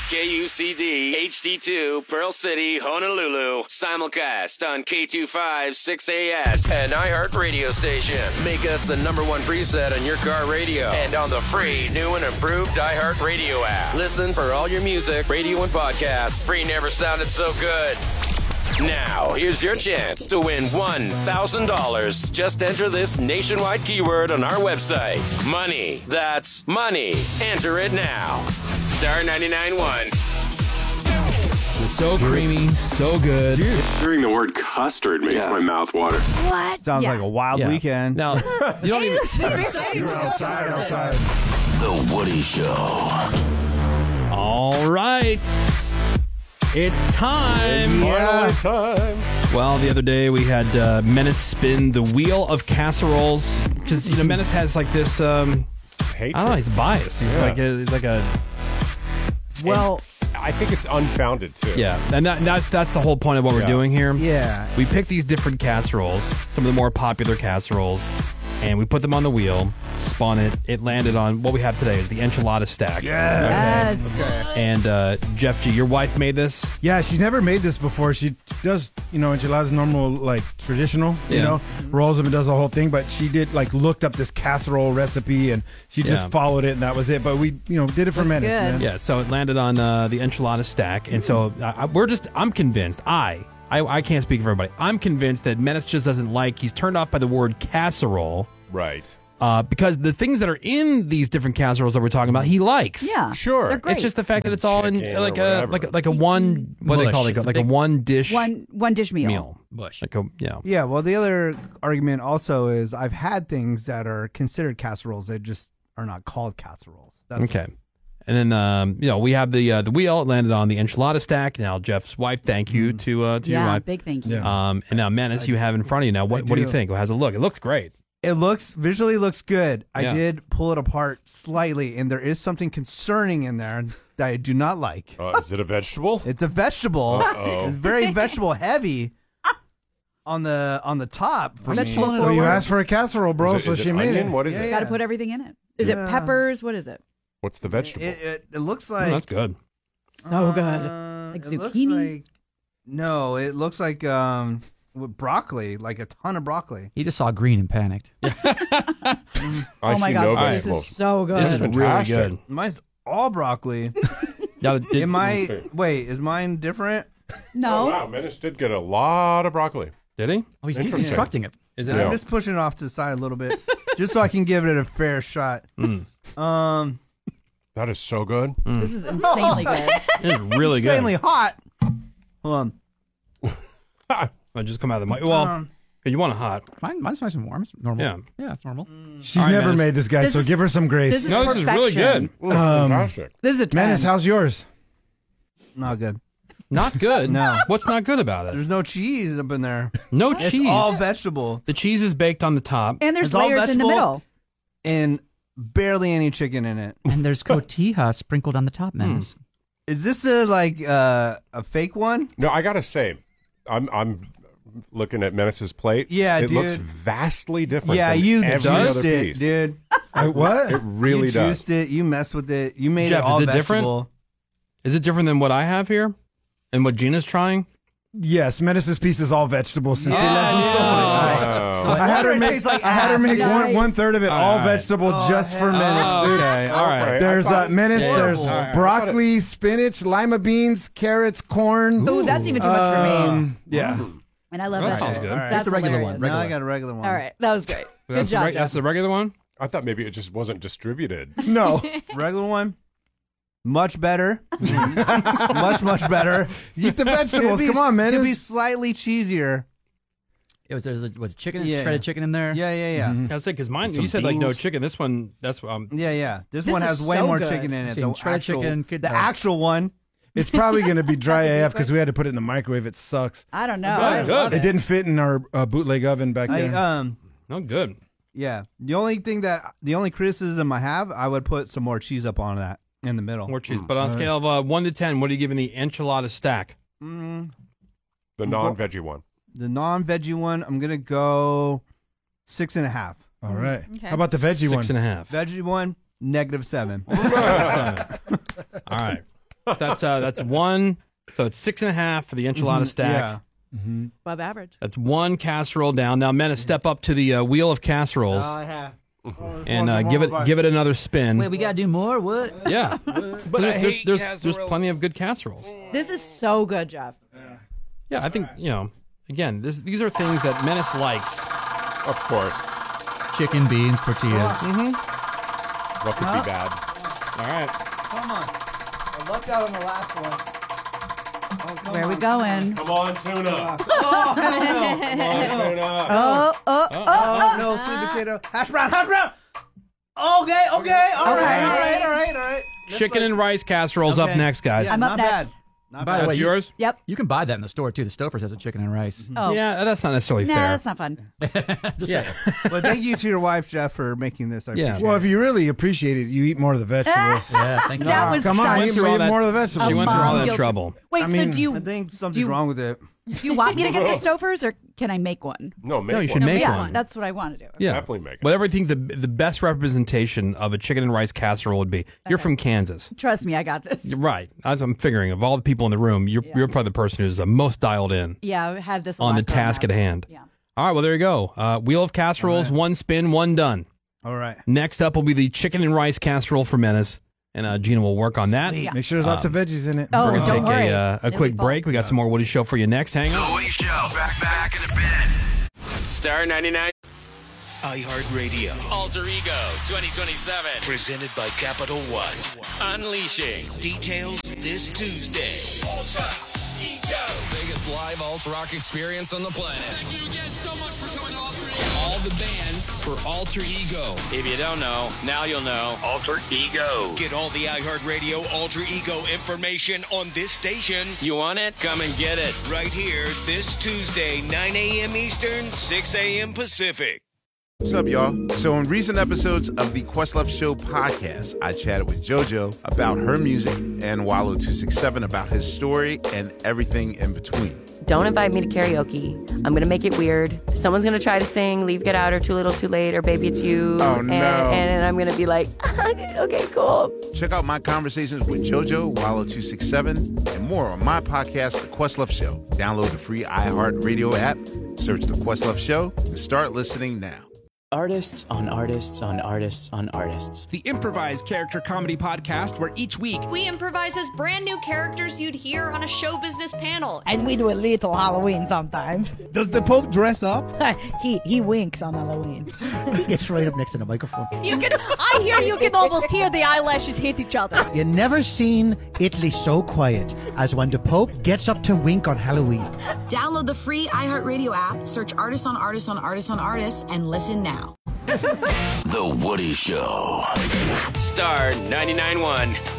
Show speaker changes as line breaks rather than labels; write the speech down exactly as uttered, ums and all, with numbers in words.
K U C D, H D two, Pearl City, Honolulu. Simulcast on K two five six A S. An iHeart radio station. Make us the number one preset on your car radio. And on the free, new and improved iHeart radio app. Listen for all your music, radio, and podcasts. Free never sounded so good. Now, here's your chance to win one thousand dollars. Just enter this nationwide keyword on our website. Money. That's money. Enter it now. Star ninety-nine point one.
So creamy, so good.
Hearing the word custard makes
Yeah.
my mouth water.
What?
Sounds
Yeah.
like a wild
Yeah.
weekend.
Now, you don't even...
You're
outside, outside.
The Woody Show.
All right. It's time.
Yeah.
Time.
Well, the other day we had uh, Menace spin the wheel of casseroles. Because, you know, Menace has like this, um,
Hatred.
I don't know, he's biased. He's
Yeah.
like a, he's like a,
Well,
I think it's unfounded, too.
yeah. And that, that's that's the whole point of what we're
Yeah.
doing here.
yeah.
We pick these different casseroles, some of the more popular casseroles, and we put them on the wheel, spun it. It landed on what we have today is the enchilada stack.
Yes.
And uh, Jeff G, your wife made this.
Yeah, she's never made this before. She does, you know, enchiladas normal, like traditional, you
Yeah.
know, rolls them and does the whole thing. But she did, like, looked up this casserole recipe and she just
Yeah.
followed it and that was it. But we, you know, did it for
Looks
Menace,
good.
man.
Yeah, so it landed on uh, the enchilada stack, and so I, I- we're just. I'm convinced. I, I, I can't speak for everybody. I'm convinced that Menace just doesn't like. He's turned off by the word casserole,
Right.
uh, because the things that are in these different casseroles that we're talking about, he likes.
Yeah.
Sure.
They're great.
It's just the fact that it's all in
Chicken or
like a
whatever.
like a, like a one. What do they
Mush.
call it?
It's a
Like a
big-
one dish
one one dish meal.
meal.
Bush.
Like a yeah.
Yeah, well, the other argument also is I've had things that are considered casseroles that just are not called casseroles. That's
Okay. And then um, you know we have the uh, the wheel. It landed on the enchilada stack. Now Jeff's wife, thank you to uh, to your
Yeah,
wife.
big thank you.
Yeah.
Um, and now Menace, you have in front of you now. What
I
what do you
do.
think? How's it look? It looks great.
It looks visually looks good. I
Yeah.
did pull it apart slightly, and there is something concerning in there that I do not like.
Uh, is it a vegetable?
It's a vegetable.
Uh-oh.
It's very vegetable heavy on the on the top. For me.
Vegetable
Well, you
forward.
asked for a casserole, bro,
Is it-
so
is
she
it
made
onion?
it.
What is
Yeah,
it?
yeah.
Got to put everything in it. Is
Yeah.
it peppers? What is it?
What's the vegetable?
It, it, it looks
Oh,
like
that's good.
So good.
uh,
Like
it looks
zucchini?
like- no, it looks like um with broccoli, like a ton of broccoli.
He just saw green and panicked.
I
oh my
see
god,
no
this
vegetables.
is so good.
This is really
fantastic.
good.
Mine's all broccoli.
Now, did,
Am I
Okay.
wait? Is mine different?
no.
Oh, wow. Menace did get a lot of broccoli.
did he?
Oh, he's
Interesting.
deconstructing it.
Is
Yeah.
I'm just pushing it off to the side a little bit, just so I can give it a fair shot.
Mm.
Um,
That is so good.
This is insanely good.
It's really good.
insanely hot. Hold on.
I just come out of the mic. Well,
Um,
you want a hot?
Mine, mine's nice and warm. It's normal.
Yeah.
Yeah, it's normal.
she's
All right,
never
Menace.
made this, guys,
This
so
is-
give her some grace.
This is
No, this is really
perfection.
good.
Ooh,
Um,
fantastic.
This is a ten.
Menace, how's yours? Not good.
Not good.
No.
What's not good about it?
There's no cheese up in there.
No
It's
cheese.
all vegetable
The cheese is baked on the top.
and there's
It's all
layers in the
vegetable.
middle.
and barely any chicken in it.
And there's cotija sprinkled on the top, Menace.
Is this a like uh, a fake one?
No, I gotta say, I'm I'm looking at Menace's plate.
Yeah,
it
dude.
looks vastly different.
Yeah,
than
you
every
juiced
other
it,
piece.
dude. what?
It really
you
does.
juiced it. You messed with it. You made
Jeff,
it all
is it different?
vegetable.
Is it different than what I have here? And what Gina's trying?
Yes, Menace's piece is all vegetable since
Yeah,
it left me so much time.
Oh.
I had her
It
make
tastes like
I had her
ass.
make one
Nice.
one third of it all,
All right.
vegetable
Oh,
just for
hell.
Menace,
Oh,
dude.
okay, all right.
Okay.
There's
I thought
uh, Menace.
it was
There's
horrible. All right.
broccoli, spinach, lima beans, carrots, corn.
Ooh, that's even too much for me.
Um, yeah.
And I love
That
that.
sounds good.
All right.
That's
the regular
hilarious.
one.
Now I
Regular.
got a regular one.
All right, that was great. Good
That's, the,
job,
reg- that's
Jeff.
the regular one?
I thought maybe it just wasn't distributed.
No, regular one. Much better. much much better. Eat the vegetables.
Could be-
Come on, man.
could
It's
be
slightly cheesier.
It was there's a, was chicken,
Yeah.
shredded chicken in there.
Yeah, yeah, yeah.
I was saying, because mine,
Some
you said like no
beans.
chicken. This one, that's um,
Yeah, yeah. This,
This
one
is
has way
so
more
good.
chicken in it.
Seen
The
shredded
actual,
chicken, good
the
dog.
actual one. It's probably going to be dry A F because we had to put it in the microwave. It sucks.
I don't know.
Good,
I
good.
love
It
it.
didn't fit in our uh, bootleg oven back I, there.
um,
no good.
yeah. The only thing that the only criticism I have, I would put some more cheese up on that in the middle.
More cheese. But on a scale of uh, one to ten, what are you giving the enchilada stack?
Mm,
The non-veggie one.
the non-veggie one, I'm gonna go six and a half.
All right.
Okay.
How about the veggie
Six
one?
and a half.
Veggie one, negative seven.
All right. So that's uh, that's one. So it's six and a half for the enchilada
Mhm,
stack.
yeah.
Mm-hmm. Above average.
That's one casserole down. Now, Menace, step up to the uh, wheel of casseroles
I have.
and uh, give it give it another spin.
Wait, we gotta do more. What?
Yeah, but
I
there's,
hate
there's,
casserole.
there's plenty of good casseroles.
This is so good, Jeff.
Yeah, I think you know. Again, this, these are things that Menace likes.
Of course.
Chicken, beans, tortillas.
What could be bad?
All right.
Come on. I lucked out on the last one. Oh, come
Where are we
on.
going?
Come on, tuna.
Oh, hell no.
Come on, tuna.
Oh, oh, oh,
Oh, no, sweet potato. Hash brown, hash brown. Okay, okay. All
Okay.
right, all right, all right, all right. That's
Chicken
like-
and rice casseroles up
Okay.
next, guys.
Yeah,
I'm up
not
next.
Bad. Not
By the
bad.
way,
That's
you-
yours.
Yep.
You can buy that in the store too. The Stouffer's has a chicken and rice.
Oh.
Yeah, that's not necessarily
Nah,
fair.
that's not fun.
Just
Yeah.
saying.
Well, thank you to your wife, Jeff, for making this. I
Yeah.
appreciate
Well,
it.
if you really appreciate it, you eat more of the vegetables.
Yeah, thank you.
That was
Come on,
such-
eat,
through all
eat
that-
more of the vegetables.
She went through all
mom
that
guilty.
trouble.
Wait,
I
so
mean,
do you
I think something's
do you-
wrong with it.
do you want me to get the Stouffer's or can I make one?
No, make
No, you should
one.
make
yeah,
one.
that's what I want to do.
Yeah,
Definitely make it.
Whatever you think the the best representation of a chicken and rice casserole would be. You're from Kansas.
Trust me, I got this.
You're right. As I'm figuring, of all the people in the room, you're you're probably the person who's the most dialed in
Yeah, I had this a
on
lot
the
growing
task
up.
at hand.
Yeah.
All right, well there you go. Uh, wheel of casseroles, one spin, one done.
All right.
Next up will be the chicken and rice casserole for Menace, and uh, Gina will work on that.
Yeah.
Make sure there's lots of veggies in it.
Oh,
We're gonna
don't
take
worry.
a uh, a
It'll
quick
be fun.
break. We got some more Woody Show for you next. Hang on.
The Woody Show. Back, back in a bit. Star ninety-nine.
iHeartRadio,
Alter Ego twenty twenty-seven.
presented by Capital One.
Unleashing.
Details this Tuesday.
Ultra Ego. Biggest live alt rock experience on the planet.
Thank you again so much for coming to Alter Ego.
All the bands for Alter Ego.
If you don't know, now you'll know. Alter Ego.
Get all the iHeartRadio Alter Ego information on this station
You want it? Come and get it.
right here this Tuesday, nine a.m. Eastern, six a.m. Pacific.
What's up, y'all? So in recent episodes of the Questlove Show podcast, I chatted with JoJo about her music and Wallow two sixty-seven about his story and everything in between.
Don't invite me to karaoke. I'm going to make it weird. Someone's going to try to sing Leave, Get Out, or Too Little, Too Late, or Baby It's You.
Oh, no.
And, and I'm going to be like, okay, cool.
Check out my conversations with JoJo, Wallow two sixty-seven, and more on my podcast, The Questlove Show. Download the free iHeartRadio app, search The Questlove Show, and start listening now.
Artists on artists on artists on artists.
The improvised character comedy podcast where each week
we improvise as brand new characters you'd hear on a show business panel.
And we do a little Halloween sometimes.
Does the Pope dress up?
he he winks on Halloween.
He gets right up next to the microphone.
You can, I hear you can almost hear the eyelashes hit each other.
You never seen Italy so quiet as when the Pope gets up to wink on Halloween.
Download the free iHeartRadio app, search Artists on Artists on Artists on Artists, and listen now.
The Woody Show. Star ninety-nine point one.